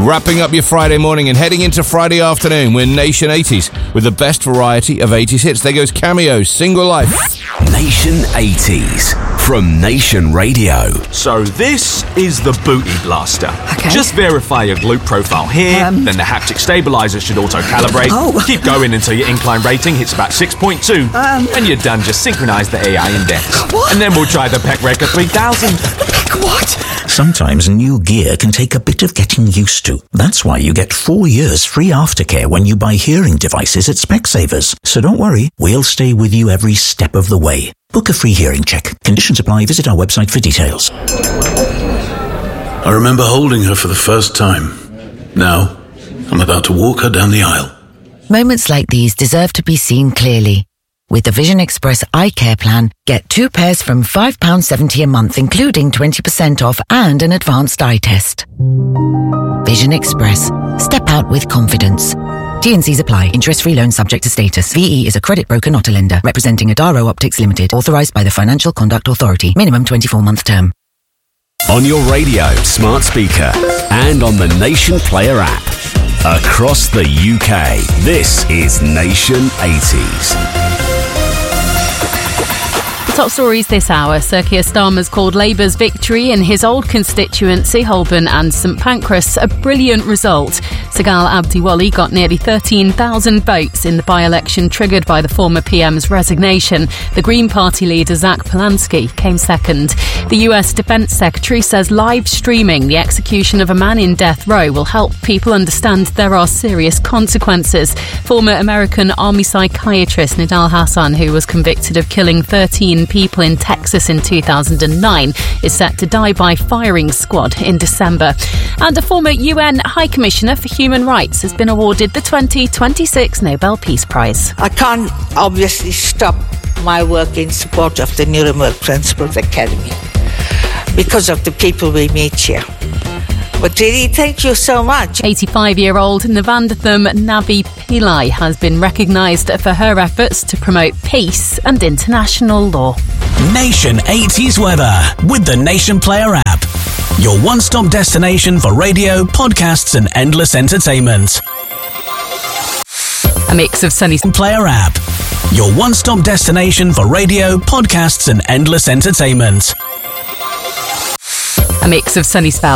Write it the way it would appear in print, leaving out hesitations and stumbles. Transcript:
Wrapping up your Friday morning and heading into Friday afternoon, we're Nation 80s with the best variety of 80s hits. There goes Cameo's Single Life. Nation 80s from Nation Radio. So this is the Booty Blaster. Okay. Just verify your glute profile here, then the haptic stabilizer should auto-calibrate. Oh. Keep going until your incline rating hits about 6.2. When you're done, just synchronize the AI index. What? And then we'll try the Pec Record 3000. What? Sometimes new gear can take a bit of getting used to. That's why you get 4 years free aftercare when you buy hearing devices at Specsavers. So don't worry, we'll stay with you every step of the way. Book a free hearing check. Conditions apply. Visit our website for details. I remember holding her for the first time. Now, I'm about to walk her down the aisle. Moments like these deserve to be seen clearly. With the Vision Express Eye Care Plan, get 2 pairs from £5.70 a month, including 20% off and an advanced eye test. Vision Express. Step out with confidence. T&Cs apply. Interest-free loan subject to status. VE is a credit broker, not a lender. Representing Adaro Optics Limited. Authorised by the Financial Conduct Authority. Minimum 24-month term. On your radio, smart speaker, and on the Nation Player app. Across the UK, this is Nation 80s. Top stories this hour. Sir Keir Starmer's called Labour's victory in his old constituency, Holborn and St Pancras, a brilliant result. Sagal Abdiwali got nearly 13,000 votes in the by-election triggered by the former PM's resignation. The Green Party leader Zach Polanski came second. The US Defence Secretary says live streaming the execution of a man in death row will help people understand there are serious consequences. Former American Army psychiatrist Nidal Hassan, who was convicted of killing 13 people in Texas in 2009, is set to die by firing squad in December. And a former UN High Commissioner for Human Rights has been awarded the 2026 Nobel Peace Prize. I can't obviously stop my work in support of the Nuremberg Principles Academy because of the people we meet here. But really, thank you so much. 85-year-old Navandham Navi Pillai has been recognised for her efforts to promote peace and international law. Nation 80s weather with the Nation Player app. Your one-stop destination for radio, podcasts and endless entertainment. A mix of sunny Player app. Your one-stop destination for radio, podcasts and endless entertainment. A mix of sunny spells.